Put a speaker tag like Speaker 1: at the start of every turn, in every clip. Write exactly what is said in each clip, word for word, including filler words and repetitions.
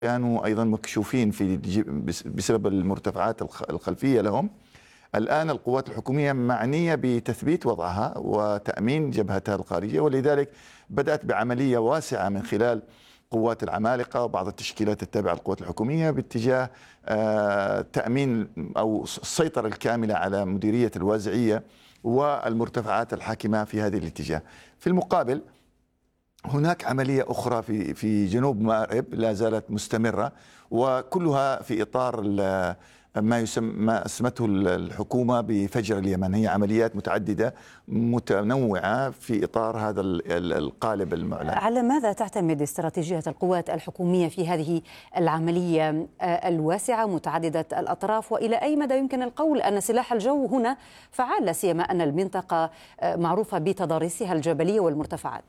Speaker 1: كانوا أيضا مكشوفين في بسبب المرتفعات الخلفية لهم. الآن القوات الحكومية معنية بتثبيت وضعها وتأمين جبهتها الخارجية، ولذلك بدأت بعملية واسعة من خلال قوات العمالقة وبعض التشكيلات التابعة للقوات الحكومية باتجاه تأمين أو السيطرة الكاملة على مديرية الوازعية والمرتفعات الحاكمة في هذه الاتجاه. في المقابل هناك عملية أخرى في في جنوب مأرب لا زالت مستمرة، وكلها في إطار ما يسمى ما اسمته الحكومة بفجر اليمن. هي عمليات متعددة متنوعة في إطار هذا القالب المعلن.
Speaker 2: على ماذا تعتمد استراتيجية القوات الحكومية في هذه العملية الواسعة متعددة الأطراف، وإلى أي مدى يمكن القول أن سلاح الجو هنا فعال، لا سيما أن المنطقة معروفة بتضاريسها الجبلية والمرتفعات؟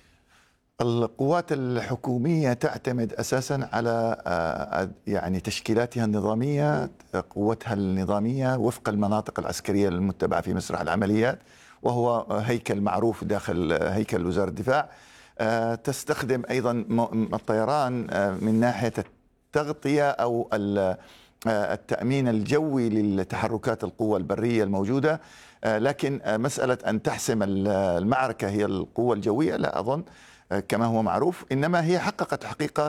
Speaker 1: القوات الحكومية تعتمد أساسا على يعني تشكيلاتها النظامية، قوتها النظامية وفق المناطق العسكرية المتبعة في مسرح العمليات، وهو هيكل معروف داخل هيكل وزارة الدفاع. تستخدم أيضا الطيران من ناحية التغطية أو التأمين الجوي للتحركات القوى البرية الموجودة، لكن مسألة أن تحسم المعركة هي القوة الجوية لا أظن كما هو معروف، إنما هي حققت حقيقة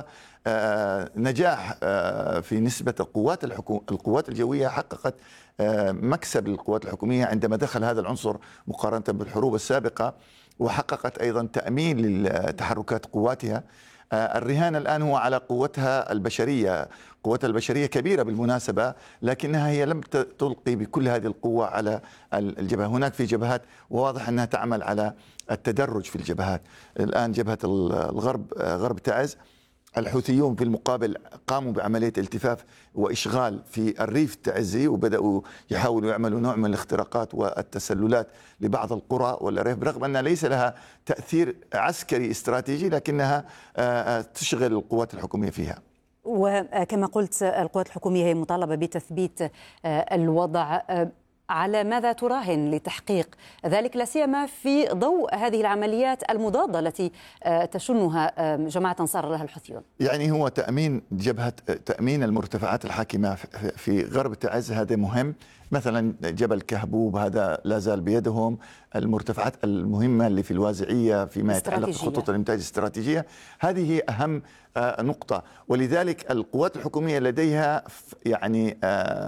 Speaker 1: نجاح في نسبة القوات القوات الجوية، حققت مكسب للقوات الحكومية عندما دخل هذا العنصر مقارنة بالحروب السابقة، وحققت أيضا تأمين لتحركات قواتها. الرهان الآن هو على قوتها البشرية. قوتها البشرية كبيرة بالمناسبة، لكنها هي لم تلقي بكل هذه القوة على الجبهة. هناك في جبهات وواضح أنها تعمل على التدرج في الجبهات. الآن جبهة الغرب غرب تعز، الحوثيون في المقابل قاموا بعملية التفاف وإشغال في الريف التعزي، وبدأوا يحاولوا يعملوا نوع من الاختراقات والتسللات لبعض القرى والأرياف، برغم أنها ليس لها تأثير عسكري استراتيجي، لكنها تشغل القوات الحكومية فيها.
Speaker 2: وكما قلت القوات الحكومية هي مطالبة بتثبيت الوضع. على ماذا تراهن لتحقيق ذلك، لا سيما في ضوء هذه العمليات المضادة التي تشنها جماعة أنصار الله الحوثيون؟
Speaker 1: يعني هو تأمين جبهة تأمين المرتفعات الحاكمة في غرب تعز هذا مهم. مثلا جبل كهبوب هذا لا زال بيدهم. المرتفعات المهمة اللي في الوازعية فيما يتعلق بخطوط الإنتاج الاستراتيجية، هذه هي أهم نقطة. ولذلك القوات الحكومية لديها يعني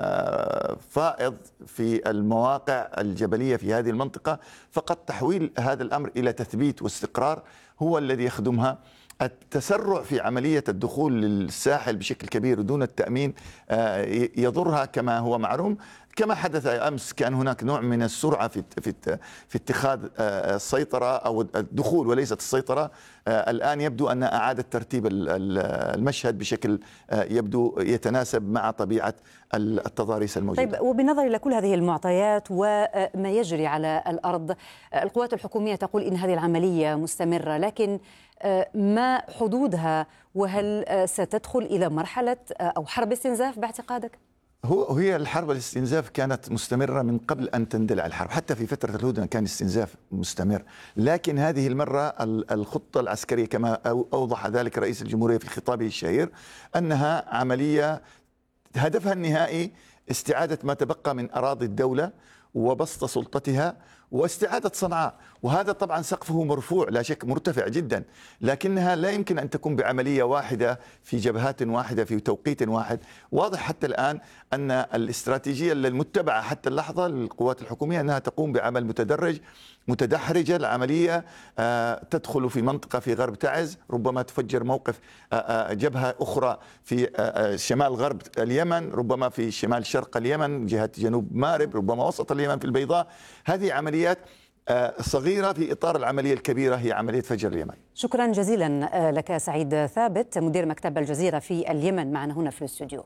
Speaker 1: فائض في المواقع الجبلية في هذه المنطقة، فقط تحويل هذا الأمر إلى تثبيت واستقرار هو الذي يخدمها. التسرع في عملية الدخول للساحل بشكل كبير دون التأمين يضرها كما هو معلوم. كما حدث أمس كان هناك نوع من السرعة في في في اتخاذ السيطرة أو الدخول وليست السيطرة. الآن يبدو أن أعادت ترتيب المشهد بشكل يبدو يتناسب مع طبيعة التضاريس الموجودة.
Speaker 2: طيب، وبالنظر إلى كل هذه المعطيات وما يجري على الأرض، القوات الحكومية تقول إن هذه العملية مستمرة، لكن ما حدودها؟ وهل ستدخل إلى مرحلة أو حرب استنزاف باعتقادك؟
Speaker 1: هو هي الحرب الاستنزاف كانت مستمرة من قبل أن تندلع الحرب، حتى في فترة الهدنة كان الاستنزاف مستمر، لكن هذه المرة الخطة العسكرية كما أوضح ذلك رئيس الجمهورية في خطابه الشهير أنها عملية هدفها النهائي استعادة ما تبقى من أراضي الدولة وبسط سلطتها واستعادة صنعاء. وهذا طبعا سقفه مرفوع لا شك، مرتفع جدا، لكنها لا يمكن أن تكون بعملية واحدة في جبهات واحدة في توقيت واحد. واضح حتى الآن أن الاستراتيجية المتبعة حتى اللحظة للقوات الحكومية أنها تقوم بعمل متدرج متدحرجة. العملية تدخل في منطقة في غرب تعز، ربما تفجر موقف جبهة أخرى في شمال غرب اليمن، ربما في شمال شرق اليمن جهة جنوب مأرب، ربما وسط اليمن في البيضاء. هذه عمليات صغيرة في إطار العملية الكبيرة هي عملية فجر اليمن.
Speaker 2: شكرا جزيلا لك سعيد ثابت، مدير مكتب الجزيرة في اليمن، معنا هنا في الاستوديو.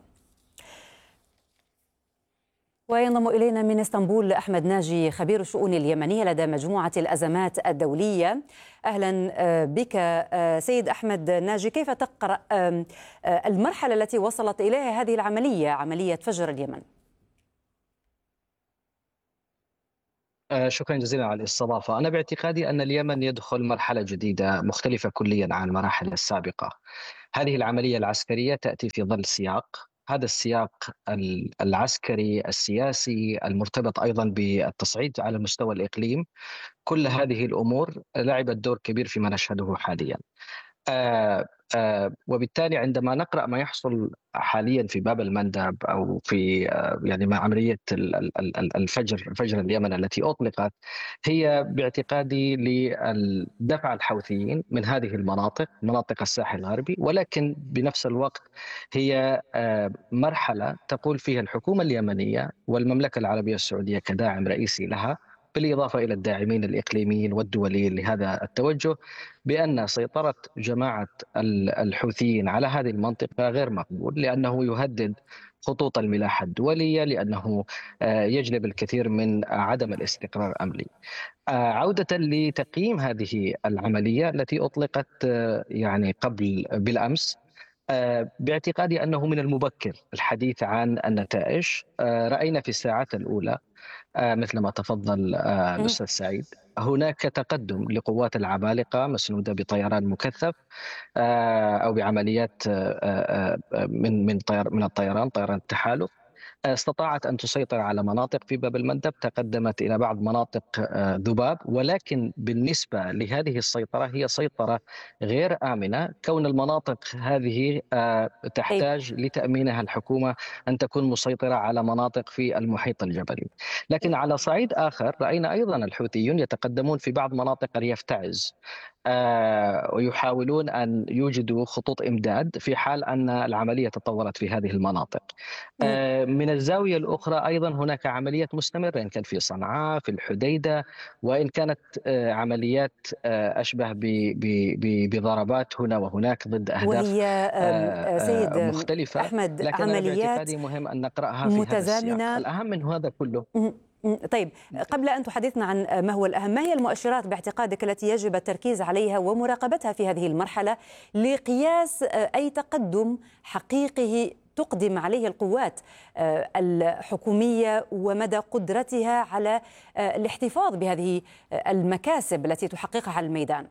Speaker 2: وينضم إلينا من اسطنبول أحمد ناجي، خبير الشؤون اليمنية لدى مجموعة الأزمات الدولية. أهلا بك سيد أحمد ناجي، كيف تقرأ المرحلة التي وصلت إليها هذه العملية، عملية فجر اليمن؟
Speaker 3: شكرا جزيلا على الاستضافة. أنا باعتقادي أن اليمن يدخل مرحلة جديدة مختلفة كليا عن المراحل السابقة. هذه العملية العسكرية تأتي في ظل سياق، هذا السياق العسكري السياسي المرتبط أيضا بالتصعيد على مستوى الإقليم. كل هذه الأمور لعبت دور كبير فيما نشهده حاليا. آه آه وبالتالي عندما نقرأ ما يحصل حاليا في باب المندب أو في آه يعني مع عملية الفجر الفجر اليمن التي أطلقت، هي باعتقادي لدفع الحوثيين من هذه المناطق، مناطق الساحل الغربي، ولكن بنفس الوقت هي آه مرحلة تقول فيها الحكومة اليمنية والمملكة العربية السعودية كداعم رئيسي لها، بالإضافة إلى الداعمين الإقليميين والدوليين لهذا التوجه، بأن سيطرة جماعة الحوثيين على هذه المنطقة غير مقبول، لأنه يهدد خطوط الملاحة الدولية، لأنه يجلب الكثير من عدم الاستقرار الأمني. عودة لتقييم هذه العملية التي أطلقت يعني قبل بالأمس، باعتقادي أنه من المبكر الحديث عن النتائج. رأينا في الساعات الأولى مثل ما تفضل الأستاذ سعيد هناك تقدم لقوات العمالقة مسنودة بطيران مكثف أو بعمليات من من طير من الطيران طيران التحالف، استطاعت أن تسيطر على مناطق في باب المندب، تقدمت إلى بعض مناطق ذباب، ولكن بالنسبة لهذه السيطرة هي سيطرة غير آمنة، كون المناطق هذه تحتاج لتأمينها الحكومة أن تكون مسيطرة على مناطق في المحيط الجبلي. لكن على صعيد آخر رأينا أيضا الحوثيون يتقدمون في بعض مناطق ريف تعز ويحاولون أن يوجدوا خطوط إمداد في حال أن العملية تطورت في هذه المناطق. من الزاوية الأخرى أيضا هناك عمليات مستمرة، إن كان في صنعاء، في الحديدة، وإن كانت عمليات أشبه بضربات هنا وهناك ضد أهداف
Speaker 2: وهي سيد
Speaker 3: مختلفة.
Speaker 2: أحمد
Speaker 3: لكن
Speaker 2: عمليات
Speaker 3: مهم أن نقرأها في هذا السياق. الأهم من هذا كله.
Speaker 2: طيب، قبل أن تحدثنا عن ما هو الأهم، ما هي المؤشرات باعتقادك التي يجب التركيز عليها ومراقبتها في هذه المرحلة لقياس أي تقدم حقيقي تقدم عليه القوات الحكومية ومدى قدرتها على الاحتفاظ بهذه المكاسب التي تحققها على الميدان؟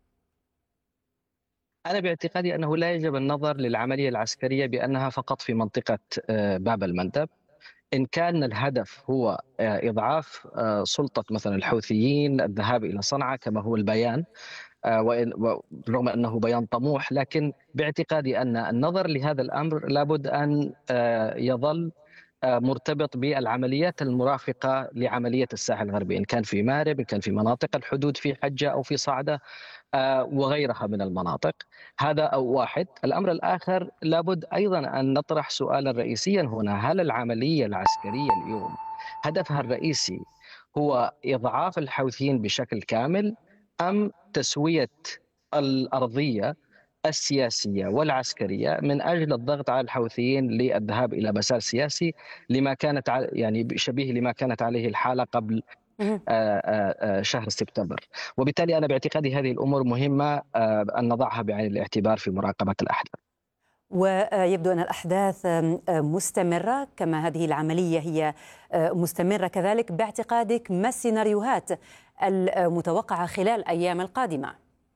Speaker 3: أنا باعتقادي أنه لا يجب النظر للعملية العسكرية بأنها فقط في منطقة باب المندب. إن كان الهدف هو إضعاف سلطة مثلا الحوثيين، الذهاب إلى صنعاء كما هو البيان، ورغم أنه بيان طموح، لكن باعتقادي أن النظر لهذا الأمر لابد أن يظل مرتبط بالعمليات المرافقة لعملية الساحل الغربي، إن كان في مارب، إن كان في مناطق الحدود في حجة أو في صعدة وغيرها من المناطق. هذا أو واحد. الأمر الآخر لابد أيضا أن نطرح سؤالا رئيسيا هنا: هل العملية العسكرية اليوم هدفها الرئيسي هو إضعاف الحوثيين بشكل كامل، أم تسوية الأرضية السياسية والعسكرية من أجل الضغط على الحوثيين للذهاب إلى مسار سياسي لما كانت يعني شبيه لما كانت عليه الحالة قبل شهر سبتمبر؟ وبالتالي أنا باعتقادي هذه الأمور مهمة أن نضعها بعين الاعتبار في مراقبة الأحداث.
Speaker 2: ويبدو أن الأحداث مستمرة كما هذه العملية هي مستمرة كذلك. باعتقادك ما السيناريوهات المتوقعة خلال الأيام القادمة؟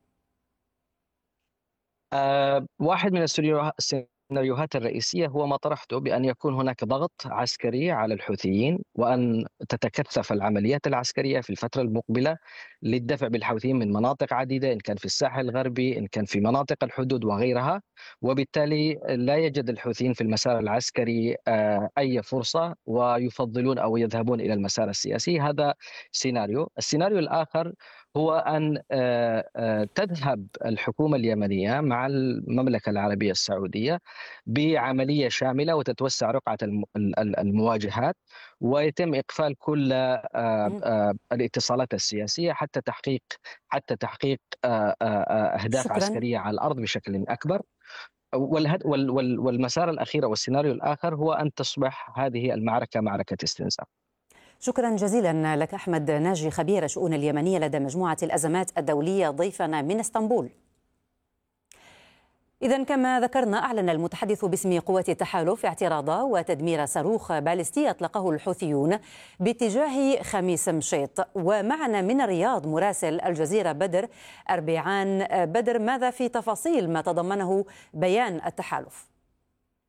Speaker 3: أه واحد من السيناريوهات الرئيسية هو ما طرحته بأن يكون هناك ضغط عسكري على الحوثيين، وأن تتكثف العمليات العسكرية في الفترة المقبلة للدفع بالحوثيين من مناطق عديدة، إن كان في الساحل الغربي، إن كان في مناطق الحدود وغيرها، وبالتالي لا يجد الحوثيين في المسار العسكري أي فرصة ويفضلون أو يذهبون إلى المسار السياسي. هذا سيناريو. السيناريو الآخر هو أن تذهب الحكومة اليمنية مع المملكة العربية السعودية بعملية شاملة وتتوسع رقعة المواجهات، ويتم إقفال كل الاتصالات السياسية حتى تحقيق حتى تحقيق أهداف شكراً. عسكرية على الأرض بشكل أكبر. والمسار الأخير والسيناريو الآخر هو أن تصبح هذه المعركة معركة استنزاف.
Speaker 2: شكرا جزيلا لك أحمد ناجي، خبير الشؤون اليمنية لدى مجموعة الأزمات الدولية، ضيفنا من اسطنبول. إذن كما ذكرنا، أعلن المتحدث باسم قوات التحالف اعتراض وتدمير صاروخ باليستي أطلقه الحوثيون باتجاه خميس مشيط. ومعنا من الرياض مراسل الجزيرة بدر أربعان. بدر، ماذا في تفاصيل ما تضمنه بيان التحالف؟